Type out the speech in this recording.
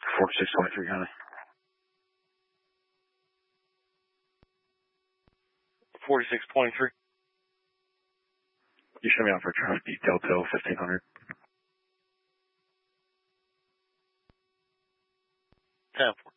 4623, honey. 4623. You show me out for traffic detail till 1500. 10-4.